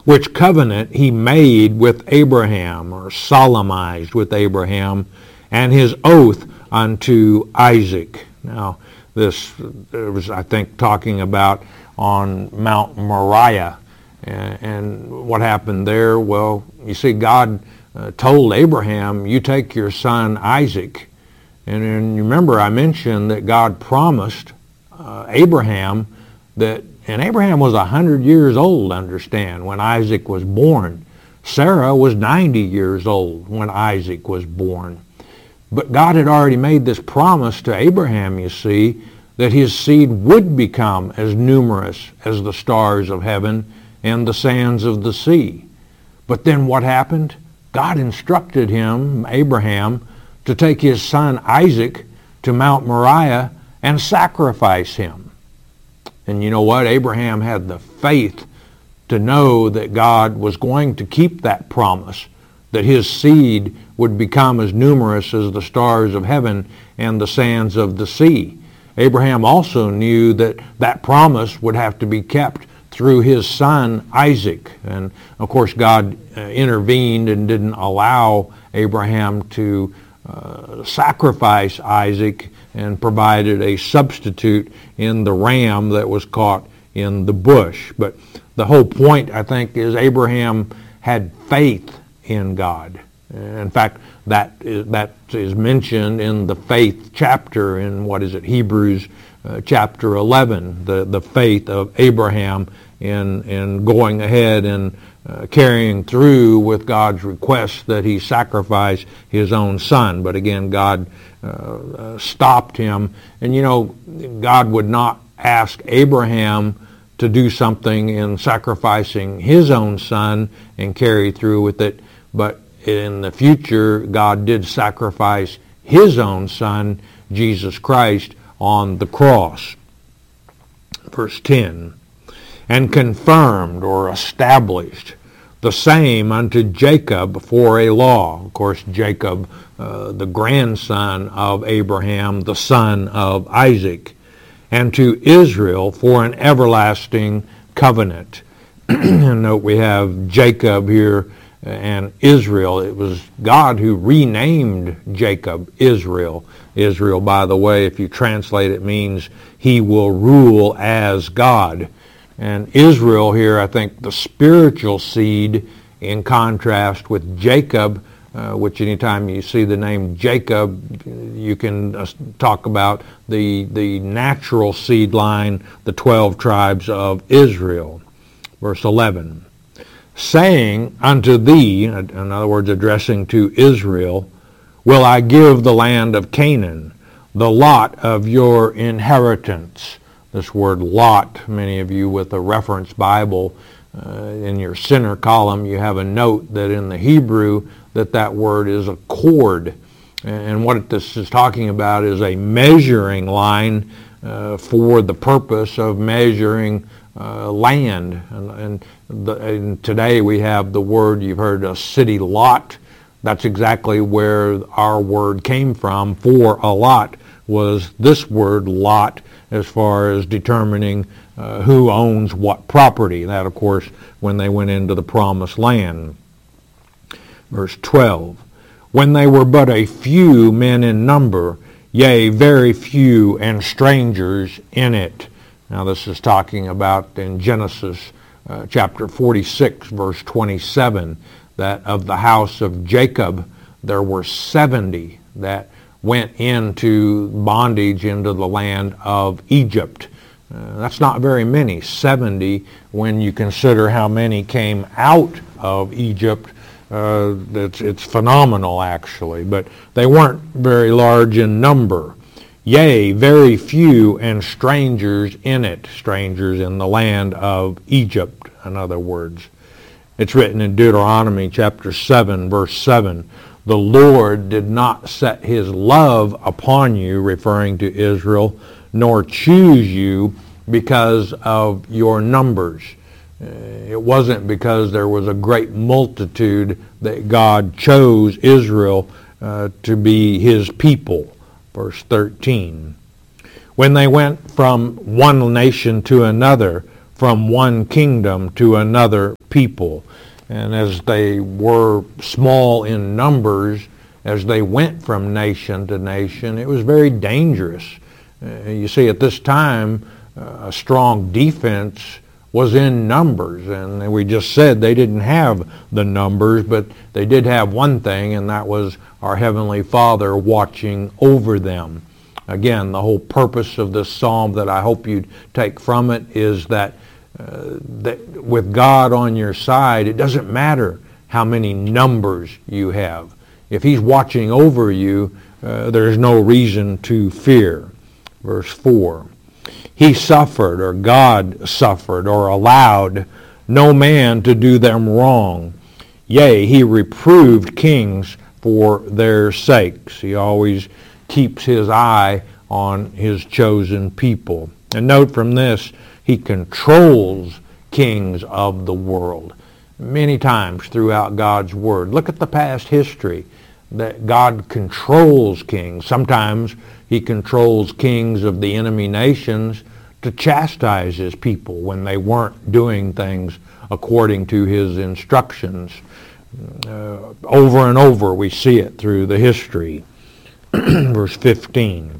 which covenant he made with Abraham, or solemnized with Abraham, and his oath unto Isaac. Now, this was, I think, talking about on Mount Moriah. And what happened there? Well, you see, God told Abraham, you take your son Isaac. And you remember I mentioned that God promised Abraham that, and Abraham was 100 years old, understand, when Isaac was born. Sarah was 90 years old when Isaac was born. But God had already made this promise to Abraham, you see, that his seed would become as numerous as the stars of heaven and the sands of the sea. But then what happened? God instructed him, Abraham, to take his son Isaac to Mount Moriah and sacrifice him. And you know what? Abraham had the faith to know that God was going to keep that promise, that his seed would become as numerous as the stars of heaven and the sands of the sea. Abraham also knew that that promise would have to be kept through his son Isaac. And of course God intervened and didn't allow Abraham to sacrifice Isaac, and provided a substitute in the ram that was caught in the bush. But the whole point, I think, is Abraham had faith in God. In fact, that is mentioned in the faith chapter in, Hebrews chapter 11, the faith of Abraham in going ahead and carrying through with God's request that he sacrifice his own son. But again, God stopped him. And you know, God would not ask Abraham to do something in sacrificing his own son and carry through with it. But in the future, God did sacrifice his own son, Jesus Christ, on the cross. Verse 10, and confirmed or established the same unto Jacob for a law. Of course, Jacob, the grandson of Abraham, the son of Isaac, and to Israel for an everlasting covenant. And note we have Jacob here and Israel. It was God who renamed Jacob Israel. Israel, by the way, if you translate it, means he will rule as God. And Israel here, I think, the spiritual seed, in contrast with Jacob, which anytime you see the name Jacob, you can talk about the natural seed line, the 12 tribes of Israel. Verse 11, saying unto thee, in other words, addressing to Israel, will I give the land of Canaan, the lot of your inheritance. This word lot, many of you with a reference Bible, in your center column, you have a note that in the Hebrew that word is a cord. And what this is talking about is a measuring line for the purpose of measuring land. And today we have the word, you've heard, a city lot. That's exactly where our word came from. For a lot was this word lot, as far as determining who owns what property. That, of course, when they went into the promised land. Verse 12, when they were but a few men in number, yea, very few, and strangers in it. Now this is talking about in Genesis chapter 46, verse 27, that of the house of Jacob there were 70 that went into bondage into the land of Egypt. That's not very many, 70, when you consider how many came out of Egypt. It's phenomenal, actually, but they weren't very large in number. Yea, very few, and strangers in it, strangers in the land of Egypt, in other words. It's written in Deuteronomy chapter 7, verse 7, the Lord did not set his love upon you, referring to Israel, nor choose you because of your numbers. It wasn't because there was a great multitude that God chose Israel to be his people. Verse 13. When they went from one nation to another, from one kingdom to another people. And as they were small in numbers, as they went from nation to nation, it was very dangerous. You see, at this time, a strong defense was in numbers, and we just said they didn't have the numbers, but they did have one thing, and that was our Heavenly Father watching over them. Again, the whole purpose of this psalm that I hope you take from it is that with God on your side, it doesn't matter how many numbers you have. If He's watching over you, there's no reason to fear. Verse 4, He suffered, or God suffered, or allowed no man to do them wrong. Yea, He reproved kings for their sakes. He always keeps His eye on His chosen people. And note from this, He controls kings of the world. Many times throughout God's Word. Look at the past history that God controls kings. Sometimes He controls kings of the enemy nations to chastise His people when they weren't doing things according to His instructions. Over and over we see it through the history. Verse 15.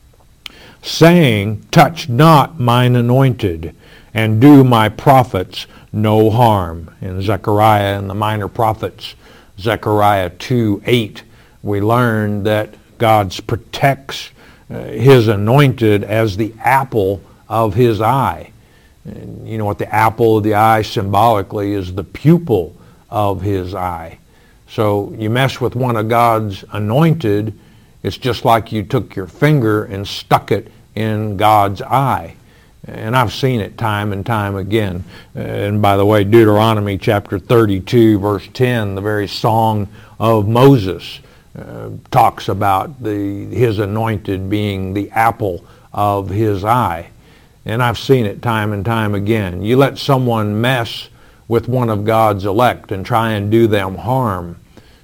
Saying, touch not mine anointed, and do my prophets no harm. In Zechariah and the minor prophets, Zechariah 2:8, we learn that God protects His anointed as the apple of His eye. And you know what the apple of the eye symbolically is? The pupil of His eye. So you mess with one of God's anointed, it's just like you took your finger and stuck it in God's eye. And I've seen it time and time again. And by the way, Deuteronomy chapter 32, verse 10, the very song of Moses, talks about his anointed being the apple of His eye. And I've seen it time and time again. You let someone mess with one of God's elect and try and do them harm.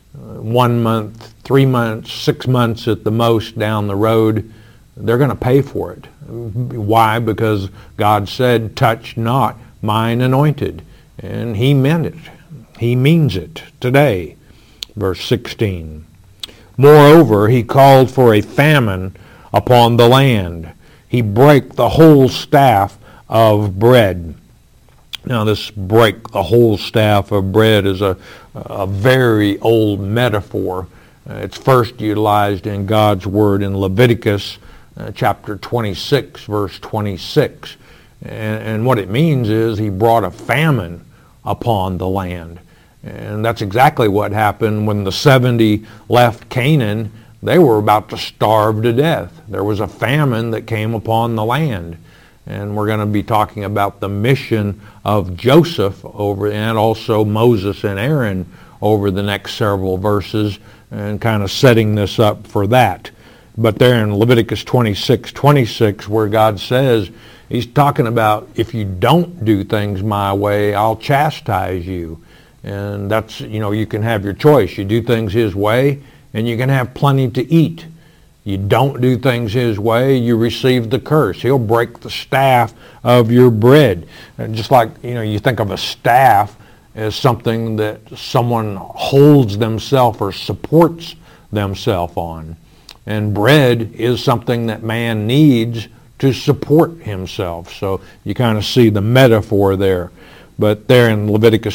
1 month, 3 months, 6 months at the most down the road, they're going to pay for it. Why? Because God said, touch not mine anointed. And He meant it. He means it today. Verse 16. Moreover, He called for a famine upon the land. He brake the whole staff of bread. Now this break the whole staff of bread is a very old metaphor. It's first utilized in God's Word in Leviticus chapter 26, verse 26. And what it means is He brought a famine upon the land. And that's exactly what happened when the 70 left Canaan. They were about to starve to death. There was a famine that came upon the land. And we're going to be talking about the mission of Joseph and also Moses and Aaron over the next several verses, and kind of setting this up for that. But there in Leviticus 26:26, where God says, He's talking about, if you don't do things my way, I'll chastise you. And that's, you can have your choice. You do things His way, and you can have plenty to eat. You don't do things His way, you receive the curse. He'll break the staff of your bread. And just like, you think of a staff as something that someone holds themselves or supports themselves on. And bread is something that man needs to support himself. So you kind of see the metaphor there. But there in Leviticus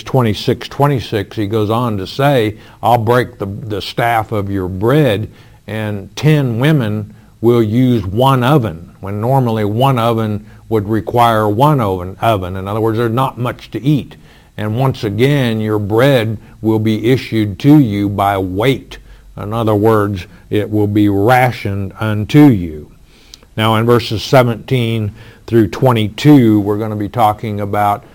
26:26, He goes on to say, I'll break the staff of your bread, and 10 women will use one oven, when normally one oven would require one oven. In other words, there's not much to eat. And once again, your bread will be issued to you by weight. In other words, it will be rationed unto you. Now in verses 17 through 22, we're going to be talking about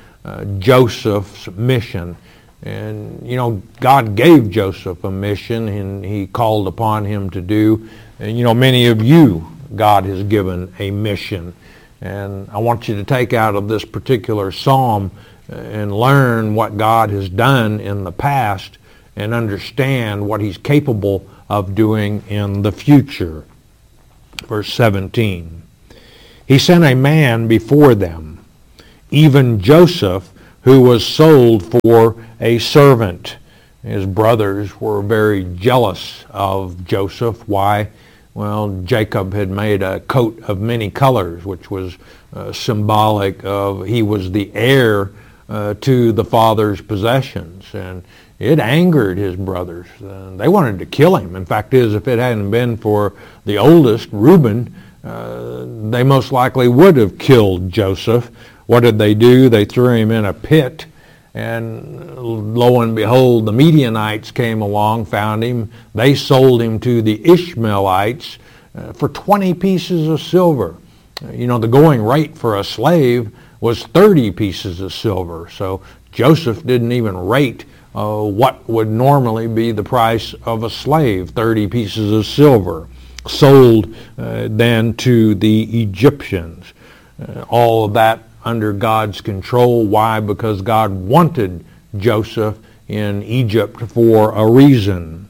Joseph's mission. And, God gave Joseph a mission, and He called upon him to do. And, many of you, God has given a mission. And I want you to take out of this particular psalm and learn what God has done in the past and understand what He's capable of doing in the future. Verse 17. He sent a man before them, even Joseph, who was sold for a servant. His brothers were very jealous of Joseph. Why? Well, Jacob had made a coat of many colors, which was symbolic of he was the heir to the father's possessions. And it angered his brothers. They wanted to kill him. In fact, if it hadn't been for the oldest, Reuben, they most likely would have killed Joseph. What did they do? They threw him in a pit, and lo and behold, the Midianites came along, found him. They sold him to the Ishmaelites for 20 pieces of silver. The going rate for a slave was 30 pieces of silver. So Joseph didn't even rate what would normally be the price of a slave, 30 pieces of silver, sold then to the Egyptians. All of that under God's control. Why? Because God wanted Joseph in Egypt for a reason.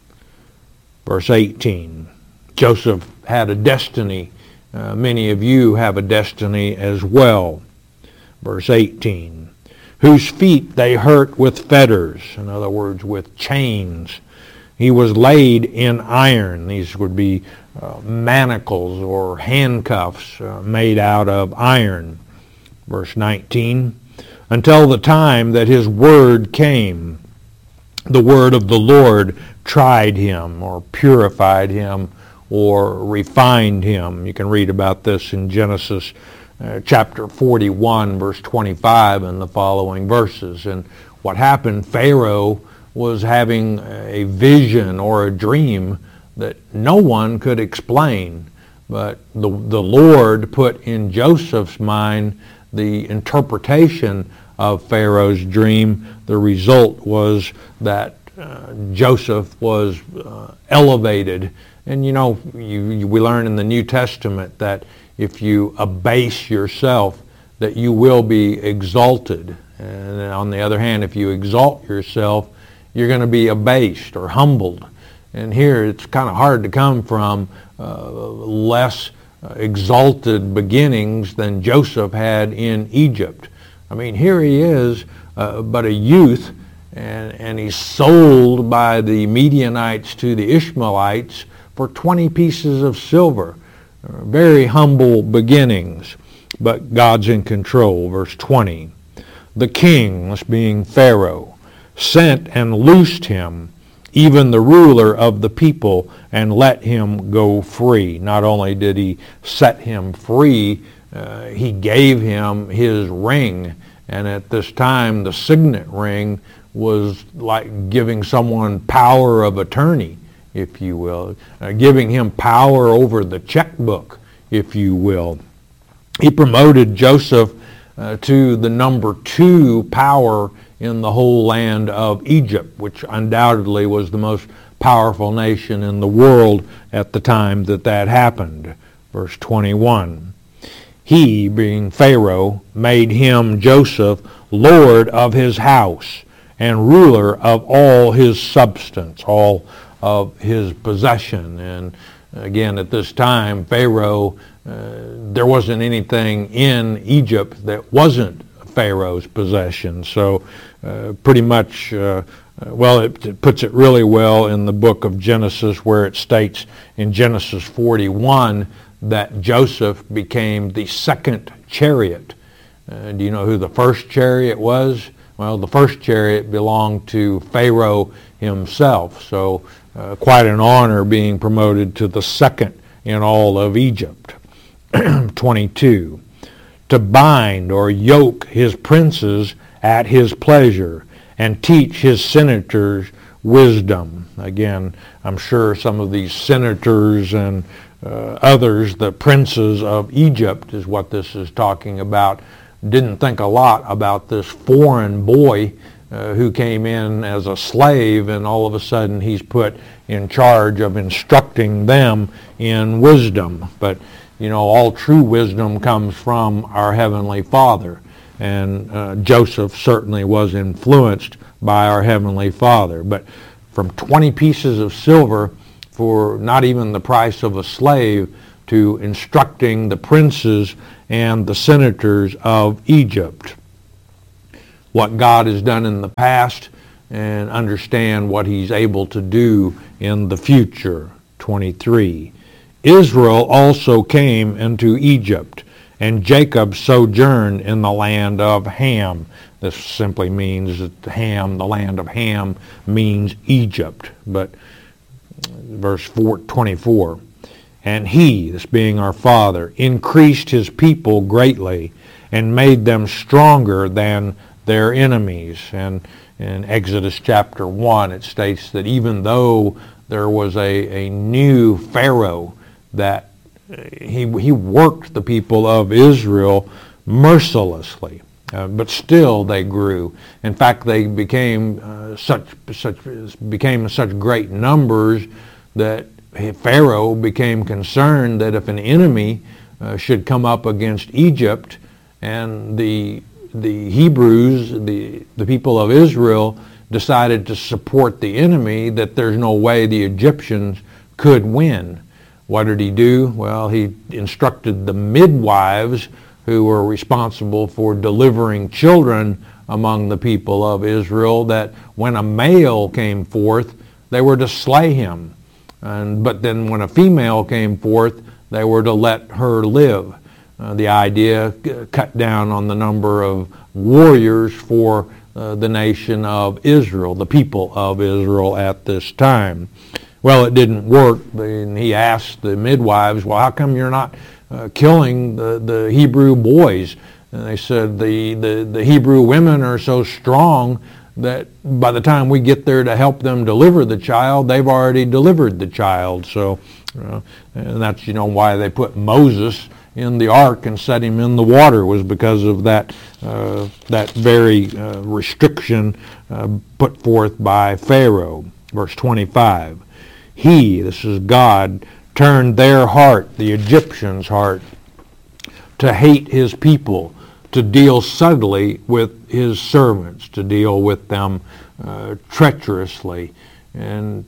Verse 18, Joseph had a destiny. Many of you have a destiny as well. Verse 18, whose feet they hurt with fetters, in other words, with chains. He was laid in iron. These would be manacles or handcuffs made out of iron. Verse 19, until the time that his word came, the word of the Lord tried him or purified him or refined him. You can read about this in Genesis chapter 41, verse 25 and the following verses. And what happened, Pharaoh was having a vision or a dream that no one could explain. But the Lord put in Joseph's mind the interpretation of Pharaoh's dream. The result was that Joseph was elevated. And we learn in the New Testament that if you abase yourself, that you will be exalted. And on the other hand, if you exalt yourself, you're going to be abased or humbled. And here it's kind of hard to come from less exalted beginnings than Joseph had in Egypt. I mean, here he is, but a youth, and he's sold by the Midianites to the Ishmaelites for 20 pieces of silver. Very humble beginnings, but God's in control. Verse 20, the king, this being Pharaoh, sent and loosed him, even the ruler of the people, and let him go free. Not only did he set him free, he gave him his ring. And at this time, the signet ring was like giving someone power of attorney, if you will, giving him power over the checkbook, if you will. He promoted Joseph to the number 2 power in the whole land of Egypt, which undoubtedly was the most powerful nation in the world at the time that happened. Verse 21, he, being Pharaoh, made him, Joseph, lord of his house and ruler of all his substance, all of his possession. And again, at this time, Pharaoh, there wasn't anything in Egypt that wasn't Pharaoh's possession. So pretty much, it puts it really well in the book of Genesis, where it states in Genesis 41 that Joseph became the second chariot. Do you know who the first chariot was? Well, the first chariot belonged to Pharaoh himself. So quite an honor being promoted to the second in all of Egypt. 22, to bind or yoke his princes at his pleasure and teach his senators wisdom. Again, I'm sure some of these senators and others, the princes of Egypt is what this is talking about, didn't think a lot about this foreign boy who came in as a slave, and all of a sudden he's put in charge of instructing them in wisdom. But all true wisdom comes from our Heavenly Father, and Joseph certainly was influenced by our Heavenly Father. But from 20 pieces of silver, for not even the price of a slave, to instructing the princes and the senators of Egypt what God has done in the past and understand what he's able to do in the future. 23. Israel also came into Egypt, and Jacob sojourned in the land of Ham. This simply means that Ham, the land of Ham, means Egypt. But verse 24. And he, this being our father, increased his people greatly and made them stronger than their enemies. And in Exodus chapter 1, it states that even though there was a new Pharaoh, that he worked the people of Israel mercilessly. But still they grew. In fact, they became such great numbers that Pharaoh became concerned that if an enemy should come up against Egypt, and the Hebrews, the people of Israel, decided to support the enemy, that there's no way the Egyptians could win. What did he do? Well, he instructed the midwives who were responsible for delivering children among the people of Israel that when a male came forth, they were to slay him. But then when a female came forth, they were to let her live. The idea cut down on the number of warriors for the nation of Israel, the people of Israel at this time. Well, it didn't work, and he asked the midwives, well, how come you're not killing the Hebrew boys? And they said the Hebrew women are so strong that by the time we get there to help them deliver the child, they've already delivered the child. So, and that's why they put Moses in the ark and set him in the water, was because of that very restriction put forth by Pharaoh. Verse 25. He, this is God, turned their heart, the Egyptians' heart, to hate his people, to deal subtly with his servants, to deal with them treacherously. And,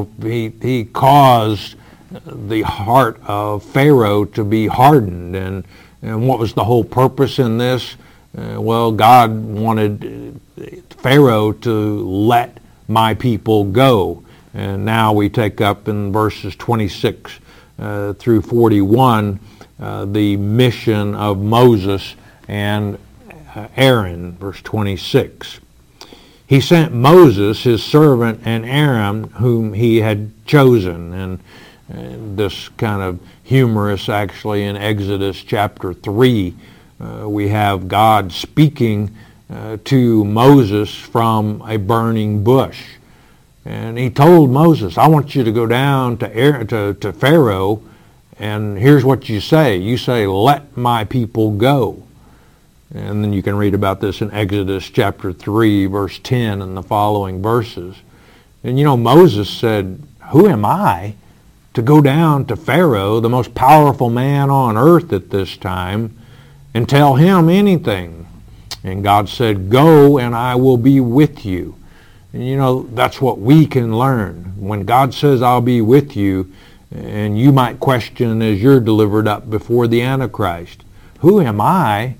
he caused the heart of Pharaoh to be hardened. And what was the whole purpose in this? Well, God wanted Pharaoh to let my people go. And now we take up in verses 26 through 41 the mission of Moses and Aaron. Verse 26. He sent Moses, his servant, and Aaron, whom he had chosen. And this kind of humorous, actually, in Exodus chapter 3, we have God speaking to Moses from a burning bush. And he told Moses, I want you to go down to Pharaoh, and here's what you say. You say, let my people go. And then you can read about this in Exodus chapter 3, verse 10 and the following verses. And Moses said, who am I to go down to Pharaoh, the most powerful man on earth at this time, and tell him anything? And God said, go and I will be with you. And that's what we can learn. When God says, I'll be with you, and you might question as you're delivered up before the Antichrist, who am I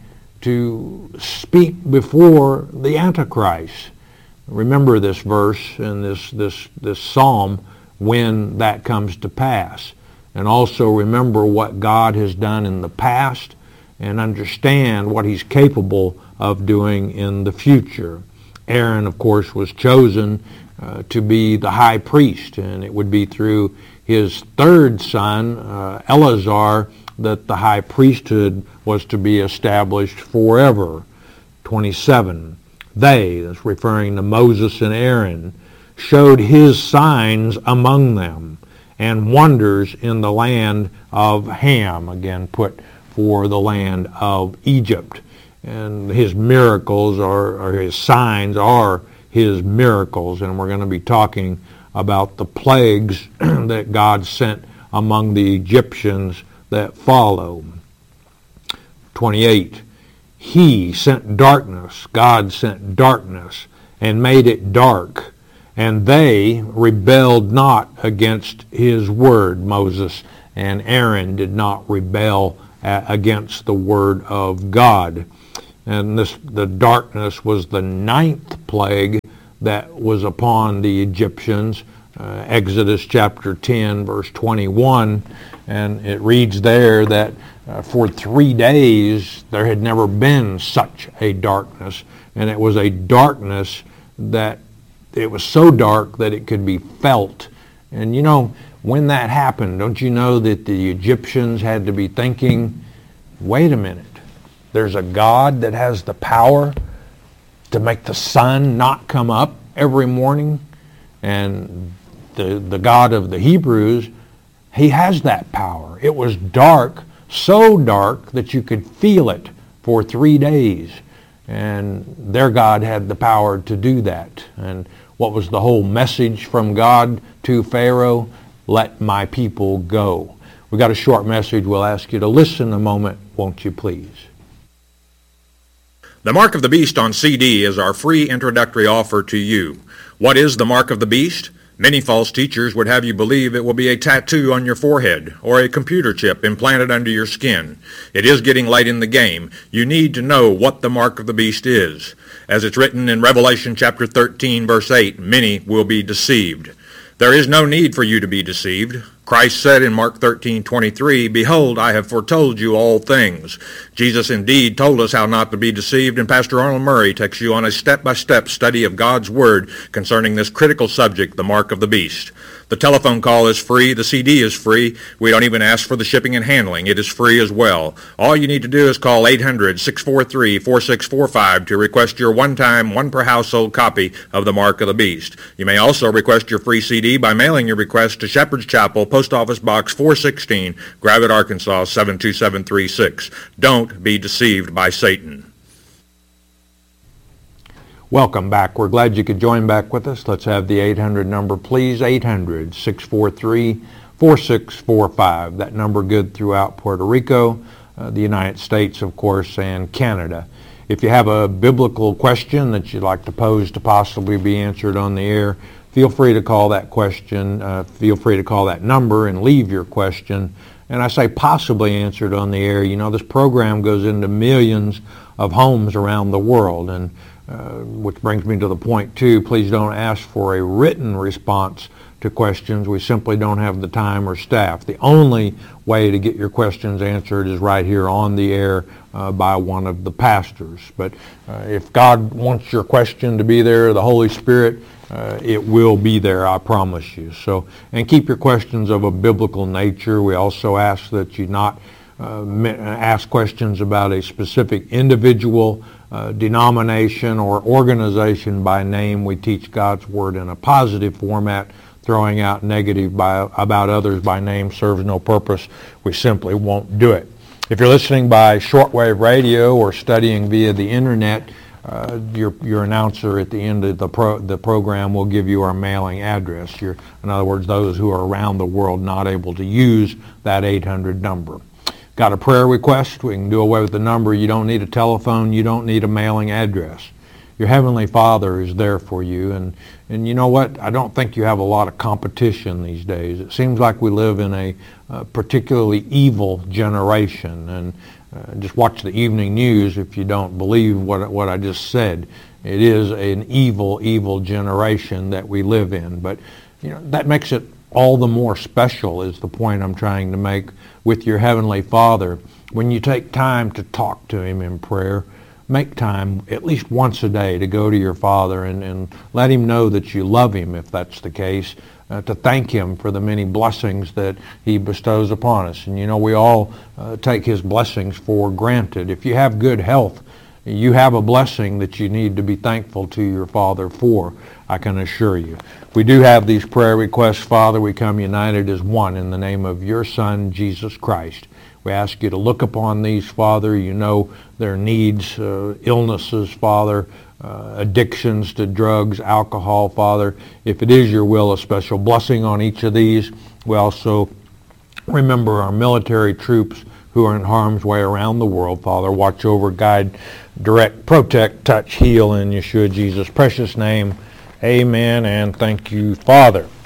to speak before the Antichrist? Remember this verse and this psalm when that comes to pass. And also remember what God has done in the past and understand what he's capable of doing in the future. Aaron, of course, was chosen to be the high priest, and it would be through his third son, Eleazar, that the high priesthood was to be established forever. 27. They, that's referring to Moses and Aaron, showed his signs among them and wonders in the land of Ham, again put for the land of Egypt. And his miracles or his signs are his miracles. And we're going to be talking about the plagues that God sent among the Egyptians that follow. 28. He sent darkness, God sent darkness, and made it dark, and they rebelled not against his word, Moses and Aaron did not rebel against the word of God. And the darkness was the 9th plague that was upon the Egyptians. Exodus chapter 10, verse 21, and it reads there that for 3 days there had never been such a darkness, and it was a darkness that it was so dark that it could be felt. And you know, when that happened, don't you know that the Egyptians had to be thinking, wait a minute, there's a God that has the power to make the sun not come up every morning, and the God of the Hebrews, he has that power. It was dark, so dark that you could feel it for 3 days. And their God had the power to do that. And what was the whole message from God to Pharaoh? Let my people go. We got a short message. We'll ask you to listen a moment, won't you please? The Mark of the Beast on CD is our free introductory offer to you. What is the Mark of the Beast? Many false teachers would have you believe it will be a tattoo on your forehead or a computer chip implanted under your skin. It is getting late in the game. You need to know what the Mark of the Beast is. As it's written in Revelation chapter 13, verse 8, many will be deceived. There is no need for you to be deceived. Christ said in Mark 13:23, "Behold, I have foretold you all things." Jesus indeed told us how not to be deceived, and Pastor Arnold Murray takes you on a step-by-step study of God's Word concerning this critical subject, the Mark of the Beast. The telephone call is free. The CD is free. We don't even ask for the shipping and handling. It is free as well. All you need to do is call 800-643-4645 to request your one-time, one-per-household copy of the Mark of the Beast. You may also request your free CD by mailing your request to Shepherd's Chapel, Post Office Box 416, Gravette, Arkansas 72736. Don't be deceived by Satan. Welcome back. We're glad you could join back with us. Let's have the 800 number, please. 800-643-4645. That number good throughout Puerto Rico, the United States, of course, and Canada. If you have a biblical question that you'd like to pose to possibly be answered on the air, feel free to call that question. Feel free to call that number and leave your question. And I say possibly answered on the air. You know, this program goes into millions of homes around the world, and which brings me to the point, too. Please don't ask for a written response to questions. We simply don't have the time or staff. The only way to get your questions answered is right here on the air by one of the pastors. But if God wants your question to be there, the Holy Spirit, it will be there, I promise you. So, and keep your questions of a biblical nature. We also ask that you not ask questions about a specific individual, denomination, or organization by name. We teach God's Word in a positive format. Throwing out negative about others by name serves no purpose. We simply won't do it. If you're listening by shortwave radio or studying via the internet, your announcer at the end of the program will give you our mailing address. In other words, those who are around the world not able to use that 800 number. Got a prayer request? We can do away with the number. You don't need a telephone. You don't need a mailing address. Your Heavenly Father is there for you. And you know what? I don't think you have a lot of competition these days. It seems like we live in a particularly evil generation. And just watch the evening news if you don't believe what I just said. It is an evil generation that we live in. But you know, that makes it all the more special, is the point I'm trying to make, with your Heavenly Father. When you take time to talk to Him in prayer, make time at least once a day to go to your Father and let Him know that you love Him, if that's the case, to thank Him for the many blessings that He bestows upon us. And you know, we all take His blessings for granted. If you have good health, you have a blessing that you need to be thankful to your Father for, I can assure you. We do have these prayer requests, Father. We come united as one in the name of your Son, Jesus Christ. We ask you to look upon these, Father. You know their needs, illnesses, Father, addictions to drugs, alcohol, Father. If it is your will, a special blessing on each of these. We also remember our military troops who are in harm's way around the world, Father. Watch over, guide, direct, protect, touch, heal in Yeshua Jesus' precious name. Amen, and thank you, Father.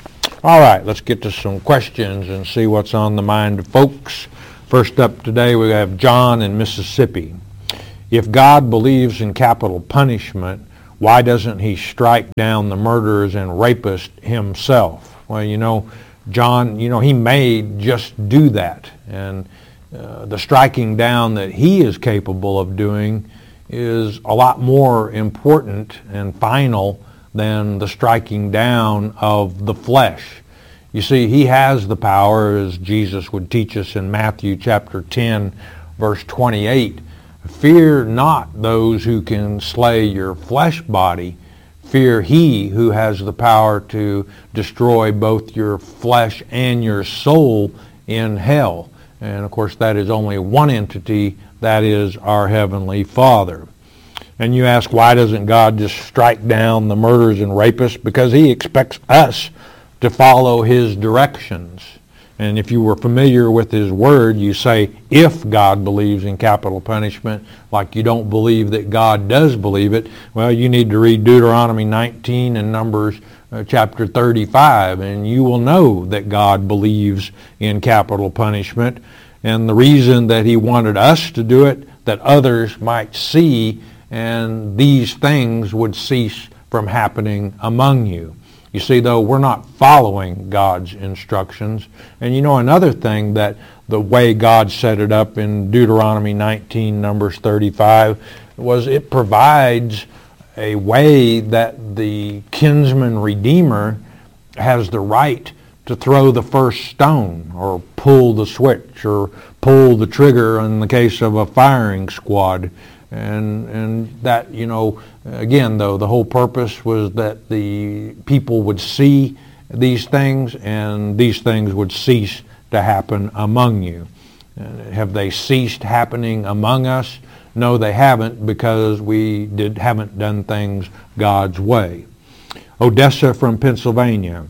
All right, let's get to some questions and see what's on the mind of folks. First up today, we have John in Mississippi. If God believes in capital punishment, why doesn't he strike down the murderers and rapists himself? Well, John, he may just do that. And the striking down that he is capable of doing is a lot more important and final than the striking down of the flesh. You see, he has the power, as Jesus would teach us in Matthew chapter 10, verse 28. Fear not those who can slay your flesh body. Fear he who has the power to destroy both your flesh and your soul in hell. And of course, that is only one entity, that is our Heavenly Father. And you ask, why doesn't God just strike down the murderers and rapists? Because he expects us to follow his directions. And if you were familiar with his word, you say, if God believes in capital punishment, like you don't believe that God does believe it, well, you need to read Deuteronomy 19 and Numbers chapter 35, and you will know that God believes in capital punishment. And the reason that he wanted us to do it, that others might see, and these things would cease from happening among you. You see, though, we're not following God's instructions. And another thing, that the way God set it up in Deuteronomy 19, Numbers 35, was it provides a way that the kinsman redeemer has the right to throw the first stone or pull the switch or pull the trigger in the case of a firing squad. And that, again, though, the whole purpose was that the people would see these things and these things would cease to happen among you. Have they ceased happening among us? No, they haven't, because we haven't done things God's way. Odessa from Pennsylvania.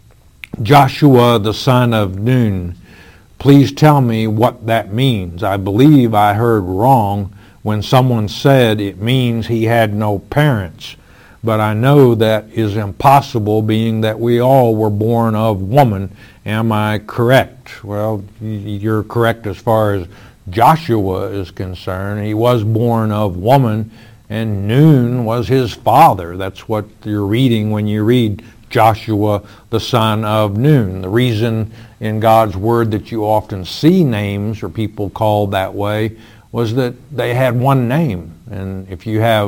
Joshua, the son of Nun. Please tell me what that means. I believe I heard wrong when someone said it means he had no parents. But I know that is impossible, being that we all were born of woman. Am I correct? Well, you're correct as far as Joshua is concerned. He was born of woman, and Nun was his father. That's what you're reading when you read Joshua, the son of Nun. The reason in God's word that you often see names or people called that way was that they had one name. And if you have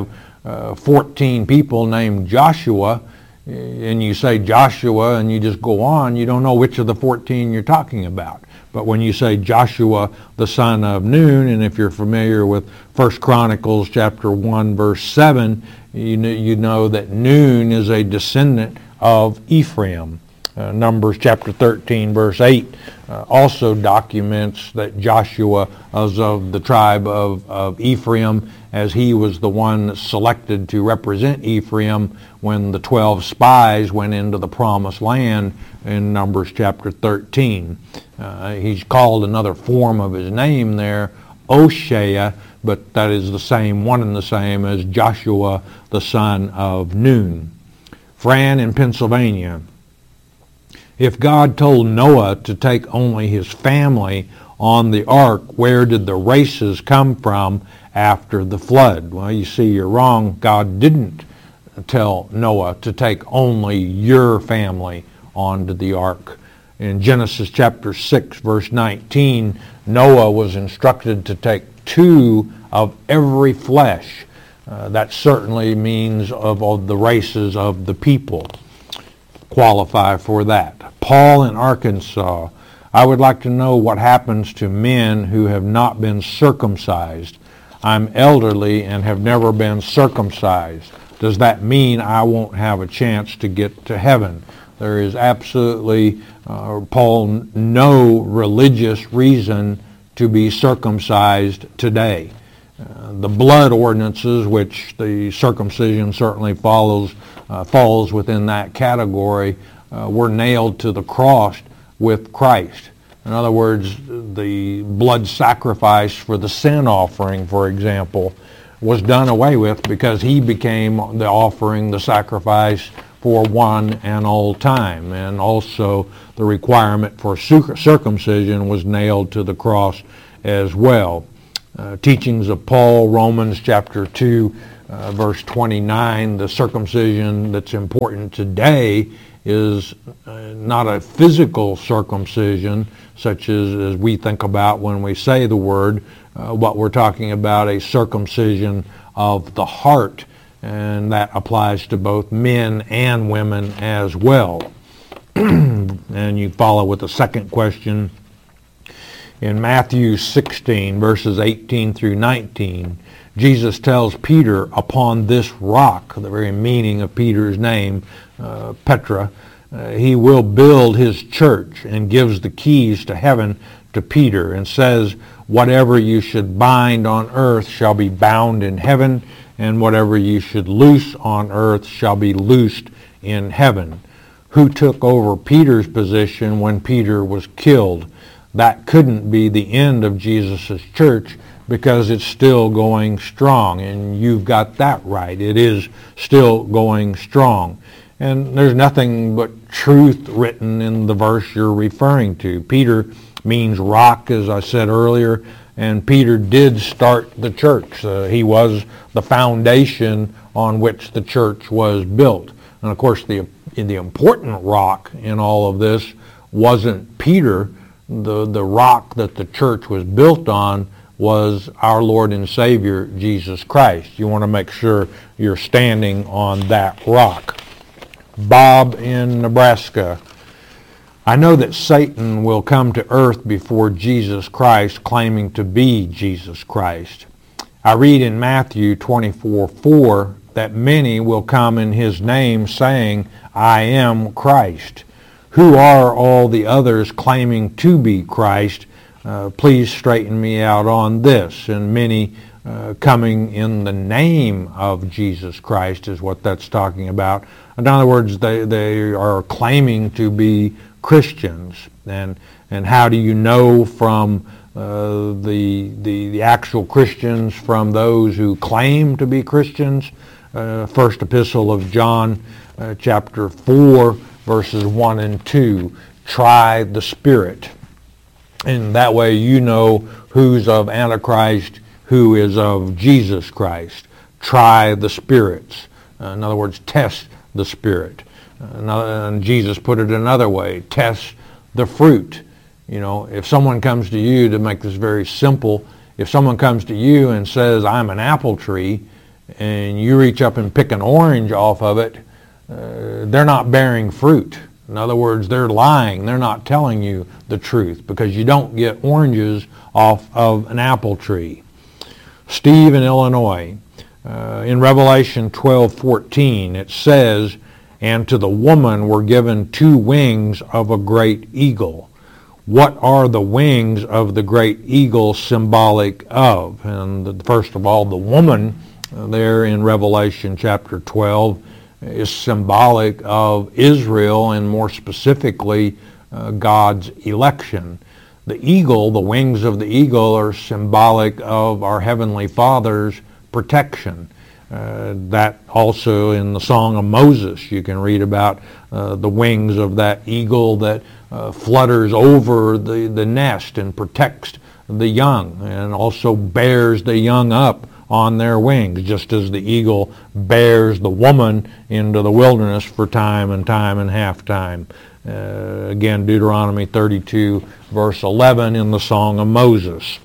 14 people named Joshua, and you say Joshua and you just go on, you don't know which of the 14 you're talking about. But when you say Joshua, the son of Nun, and if you're familiar with 1 Chronicles chapter 1, verse 7, you know that Nun is a descendant of Ephraim. Numbers chapter 13, verse 8 also documents that Joshua was of the tribe of Ephraim, as he was the one selected to represent Ephraim when the 12 spies went into the promised land in Numbers chapter 13. He's called another form of his name there, Oshea, but that is the same, one and the same as Joshua, the son of Nun. Fran in Pennsylvania. If God told Noah to take only his family on the ark, where did the races come from after the flood? Well, you see, you're wrong. God didn't tell Noah to take only your family onto the ark. In Genesis chapter 6, verse 19, Noah was instructed to take 2 of every flesh. That certainly means of the races of the people qualify for that. Paul in Arkansas. I would like to know what happens to men who have not been circumcised. I'm elderly and have never been circumcised. Does that mean I won't have a chance to get to heaven? There is absolutely, Paul, no religious reason to be circumcised today. The blood ordinances, which the circumcision certainly falls within that category, were nailed to the cross with Christ. In other words, the blood sacrifice for the sin offering, for example, was done away with because he became the offering, the sacrifice for one and all time. And also the requirement for circumcision was nailed to the cross as well. Teachings of Paul, Romans chapter 2, verse 29, the circumcision that's important today is not a physical circumcision such as we think about when we say the word. What we're talking about, a circumcision of the heart, and that applies to both men and women as well. And you follow with the second question. In Matthew 16, verses 18 through 19, Jesus tells Peter, upon this rock, the very meaning of Peter's name, Petra, he will build his church, and gives the keys to heaven to Peter, and says, whatever you should bind on earth shall be bound in heaven, and whatever you should loose on earth shall be loosed in heaven. Who took over Peter's position when Peter was killed? That couldn't be the end of Jesus' church, because it's still going strong, and you've got that right. It is still going strong. And there's nothing but truth written in the verse you're referring to. Peter means rock, as I said earlier, and Peter did start the church. He was the foundation on which the church was built. And of course, the important rock in all of this wasn't Peter. The rock that the church was built on was our Lord and Savior, Jesus Christ. You want to make sure you're standing on that rock. Bob in Nebraska. I know that Satan will come to earth before Jesus Christ, claiming to be Jesus Christ. I read in Matthew 24:4 that many will come in his name saying, I am Christ. Who are all the others claiming to be Christ? Please straighten me out on this. And many coming in the name of Jesus Christ is what that's talking about. In other words, they are claiming to be Christians. And how do you know from the actual Christians from those who claim to be Christians? First epistle of John, chapter 4, verses 1 and 2. Try the Spirit. And that way you know who's of Antichrist, who is of Jesus Christ. Try the spirits. In other words, test the Spirit. And Jesus put it another way, test the fruit. You know, if someone comes to you, to make this very simple, if someone comes to you and says, I'm an apple tree, and you reach up and pick an orange off of it, they're not bearing fruit. In other words, they're lying. They're not telling you the truth, because you don't get oranges off of an apple tree. Steve in Illinois, in Revelation 12:14, it says, and to the woman were given 2 wings of a great eagle. What are the wings of the great eagle symbolic of? And first of all, the woman there in Revelation chapter 12 is symbolic of Israel, and more specifically God's election. The eagle, the wings of the eagle, are symbolic of our Heavenly Father's protection. That also in the Song of Moses, you can read about the wings of that eagle that flutters over the nest and protects the young, and also bears the young up on their wings, just as the eagle bears the woman into the wilderness for time and half time. Again, Deuteronomy 32, verse 11 in the Song of Moses.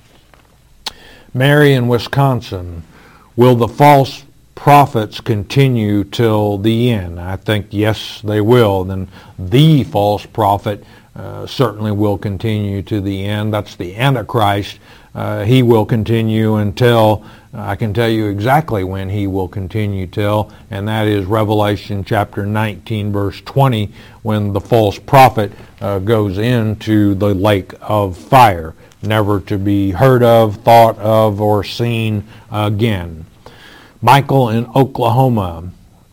Mary in Wisconsin, will the false prophets continue till the end? I think yes, they will. Then the false prophet certainly will continue to the end. That's the Antichrist. He will continue until, I can tell you exactly when he will continue till, and that is Revelation chapter 19, verse 20, when the false prophet goes into the lake of fire, never to be heard of, thought of, or seen again. Michael in Oklahoma,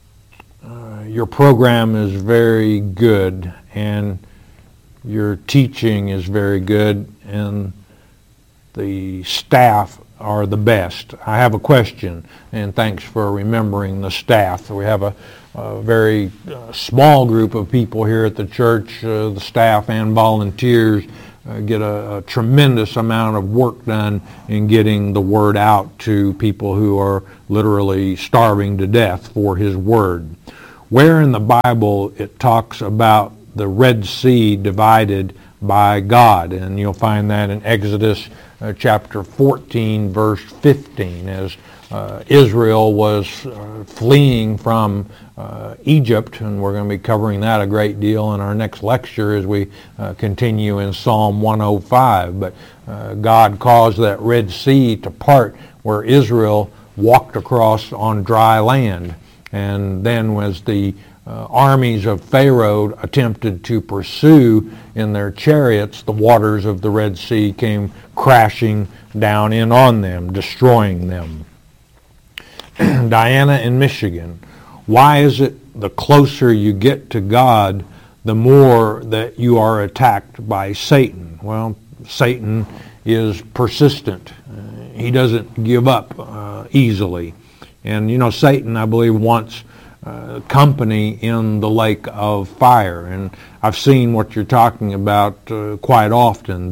your program is very good, and your teaching is very good, and the staff are the best. I have a question, and thanks for remembering the staff. We have a very small group of people here at the church. The staff and volunteers get a tremendous amount of work done in getting the word out to people who are literally starving to death for His word. Where in the Bible it talks about the Red Sea divided by God? And you'll find that in Exodus chapter 14, verse 15, as Israel was fleeing from Egypt, and we're going to be covering that a great deal in our next lecture as we continue in Psalm 105. But God caused that Red Sea to part where Israel walked across on dry land. And then as the armies of Pharaoh attempted to pursue in their chariots, the waters of the Red Sea came crashing down in on them, destroying them. Diana in Michigan, why is it the closer you get to God, the more that you are attacked by Satan? Well, Satan is persistent. He doesn't give up easily. And Satan, I believe, wants company in the lake of fire. And I've seen what you're talking about quite often.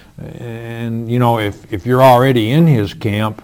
If you're already in his camp,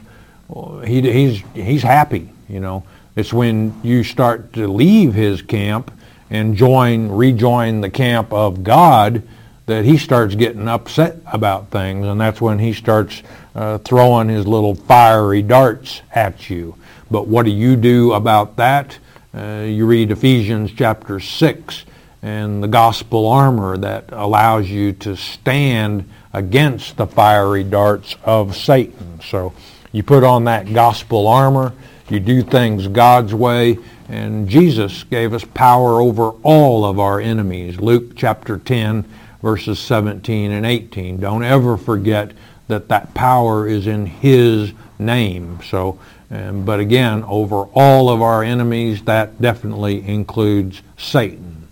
he's happy. It's when you start to leave his camp and rejoin the camp of God that he starts getting upset about things, and that's when he starts throwing his little fiery darts at you. But what do you do about that? You read Ephesians chapter 6 and the gospel armor that allows you to stand against the fiery darts of Satan. So you put on that gospel armor, you do things God's way, and Jesus gave us power over all of our enemies. Luke chapter 10, verses 17 and 18. Don't ever forget that power is in His name. But again, over all of our enemies, that definitely includes Satan.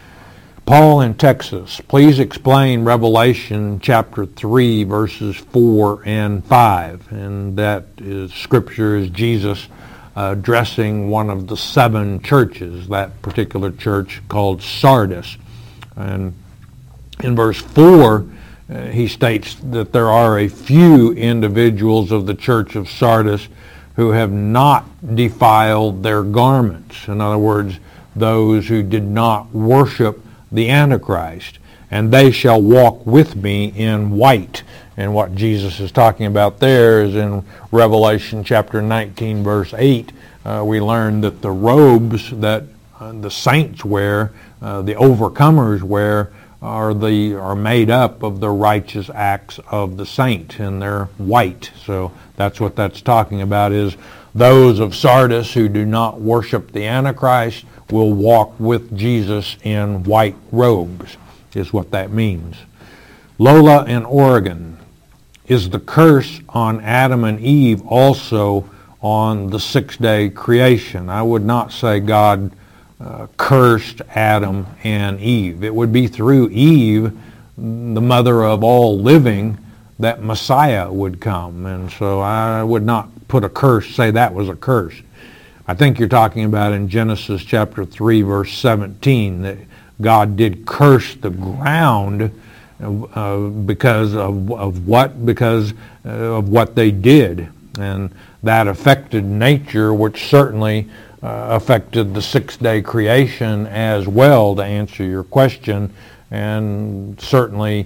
Paul in Texas, please explain Revelation chapter 3, verses 4 and 5. And that scripture is Jesus addressing one of the 7 churches, that particular church called Sardis. And in verse 4, he states that there are a few individuals of the church of Sardis who have not defiled their garments. In other words, those who did not worship the Antichrist. And they shall walk with me in white. And what Jesus is talking about there is in Revelation chapter 19, verse 8. We learn that the robes that the saints wear, the overcomers wear, are made up of the righteous acts of the saint, and they're white. So that's what that's talking about, is those of Sardis who do not worship the Antichrist will walk with Jesus in white robes, is what that means. Lola in Oregon, is the curse on Adam and Eve also on the 6-day creation? I would not say God cursed Adam and Eve. It would be through Eve, the mother of all living, that Messiah would come. And so I would not say that was a curse. I think you're talking about in Genesis chapter 3, verse 17, that God did curse the ground because of what? Because of what they did. And that affected nature, which certainly affected the 6-day creation as well, to answer your question. And certainly,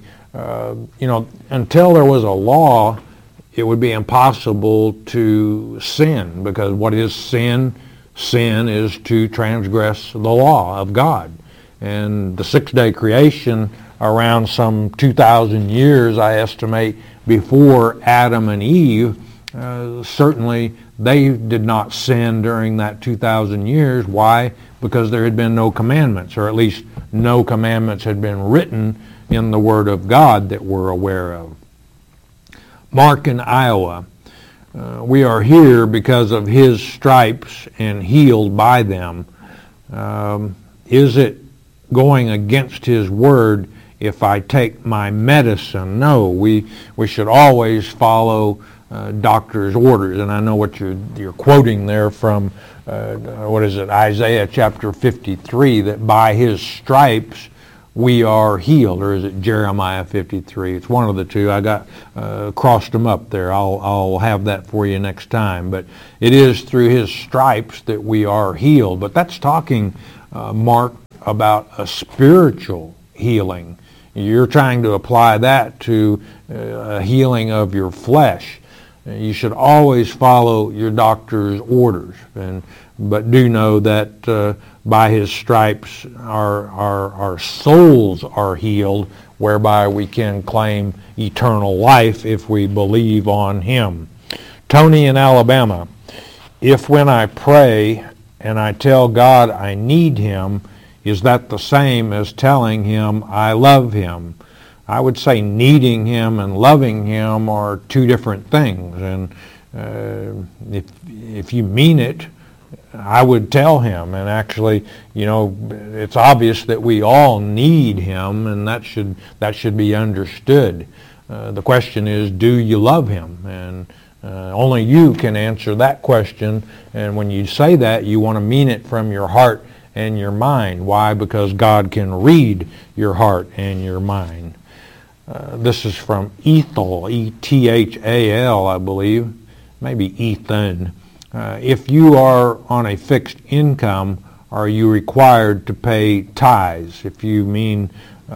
until there was a law, it would be impossible to sin, because what is sin? Sin is to transgress the law of God. And the 6-day creation, around some 2,000 years, I estimate, before Adam and Eve, certainly they did not sin during that 2,000 years. Why? Because there had been no commandments, or at least no commandments had been written in the Word of God that we're aware of. Mark in Iowa, we are here because of His stripes and healed by them. Is it going against His Word if I take my medicine. No, we should always follow doctor's orders. And I know what you're quoting there from, Isaiah chapter 53, that by his stripes we are healed. Or is it Jeremiah 53? It's one of the two. I got crossed them up there. I'll have that for you next time. But it is through his stripes that we are healed. But that's talking, Mark, about a spiritual healing. You're trying to apply that to a healing of your flesh. You should always follow your doctor's orders, but do know that by his stripes our souls are healed, whereby we can claim eternal life if we believe on him. Tony in Alabama, if when I pray and I tell God I need him, is that the same as telling him I love him? I would say needing him and loving him are two different things. And if you mean it, I would tell him. And actually, it's obvious that we all need him, and that should be understood. The question is, do you love him? And only you can answer that question. And when you say that, you want to mean it from your heart and your mind. Why? Because God can read your heart and your mind. This is from Ethel, E-T-H-A-L, I believe, maybe Ethan. If you are on a fixed income, are you required to pay tithes? If you mean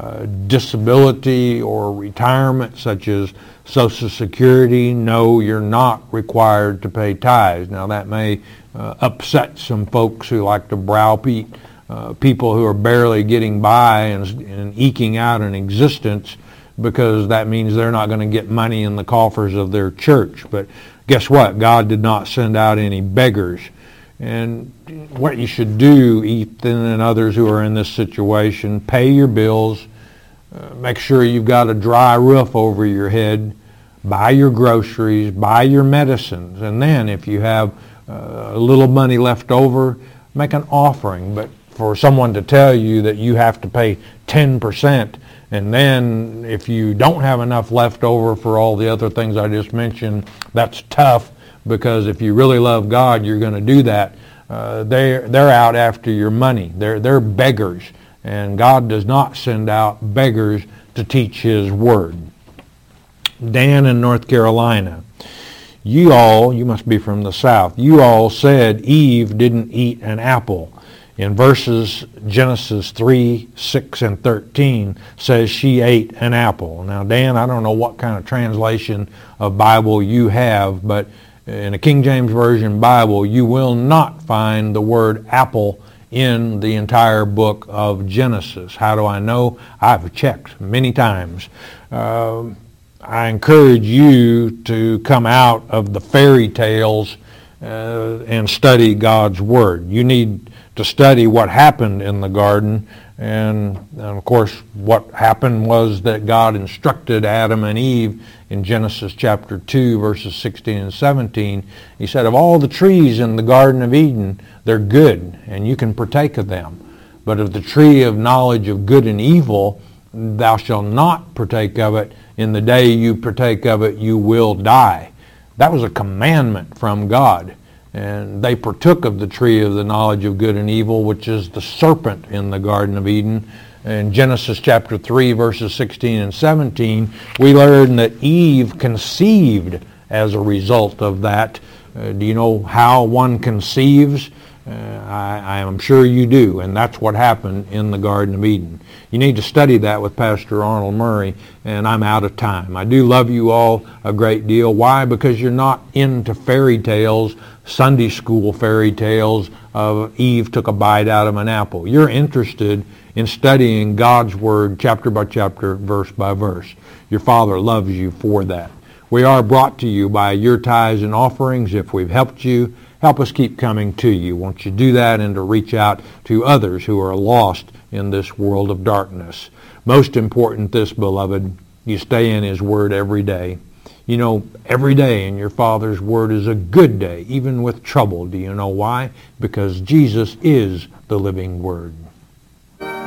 disability or retirement, such as Social Security, no, you're not required to pay tithes. Now, that may upset some folks who like to browbeat people who are barely getting by and eking out an existence, because that means they're not going to get money in the coffers of their church. But guess what? God did not send out any beggars. And what you should do, Ethan and others who are in this situation, pay your bills, make sure you've got a dry roof over your head, buy your groceries, buy your medicines, and then if you have a little money left over, make an offering. But for someone to tell you that you have to pay 10%, and then if you don't have enough left over for all the other things I just mentioned, that's tough, because if you really love God, you're going to do that. They're out after your money. They're beggars, and God does not send out beggars to teach his word. Dan in North Carolina, you must be from the South, you all said Eve didn't eat an apple. In verses Genesis 3, 6, and 13 says she ate an apple. Now, Dan, I don't know what kind of translation of Bible you have, but in a King James Version Bible, you will not find the word apple in the entire book of Genesis. How do I know? I've checked many times. I encourage you to come out of the fairy tales and study God's Word. You need to study what happened in the garden, and of course what happened was that God instructed Adam and Eve in Genesis chapter 2 verses 16 and 17. He said, of all the trees in the Garden of Eden, they're good and you can partake of them, but of the tree of knowledge of good and evil thou shalt not partake of it. In the day you partake of it, you will die. That was a commandment from God. And they partook of the tree of the knowledge of good and evil, which is the serpent in the Garden of Eden. In Genesis chapter 3, verses 16 and 17, we learn that Eve conceived as a result of that. Do you know how one conceives? I am sure you do, and that's what happened in the Garden of Eden. You need to study that with Pastor Arnold Murray, and I'm out of time. I do love you all a great deal. Why? Because you're not into fairy tales, Sunday school fairy tales of Eve took a bite out of an apple. You're interested in studying God's Word chapter by chapter, verse by verse. Your Father loves you for that. We are brought to you by your tithes and offerings. If we've helped you, help us keep coming to you. Won't you do that, and to reach out to others who are lost in this world of darkness. Most important, this, beloved, you stay in his Word every day. You know, every day in your Father's Word is a good day, even with trouble. Do you know why? Because Jesus is the living Word.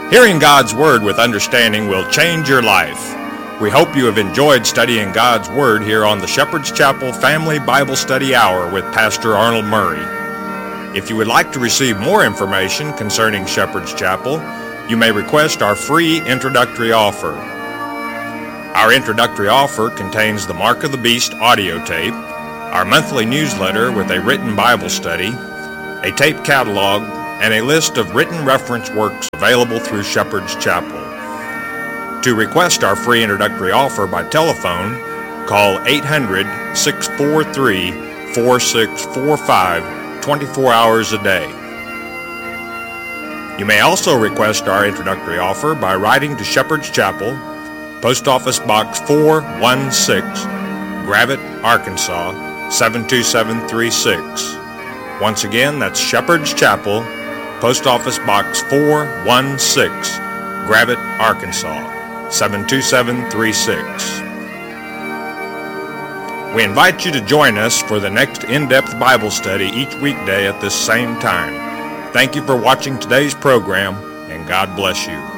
Hearing God's Word with understanding will change your life. We hope you have enjoyed studying God's Word here on the Shepherd's Chapel Family Bible Study Hour with Pastor Arnold Murray. If you would like to receive more information concerning Shepherd's Chapel, you may request our free introductory offer. Our introductory offer contains the Mark of the Beast audio tape, our monthly newsletter with a written Bible study, a tape catalog, and a list of written reference works available through Shepherd's Chapel. To request our free introductory offer by telephone, call 800-643-4645 24 hours a day. You may also request our introductory offer by writing to Shepherd's Chapel, Post Office Box 416, Gravette, Arkansas 72736. Once again, that's Shepherd's Chapel, Post Office Box 416, Gravette, Arkansas 72736. We invite you to join us for the next in-depth Bible study each weekday at this same time. Thank you for watching today's program, and God bless you.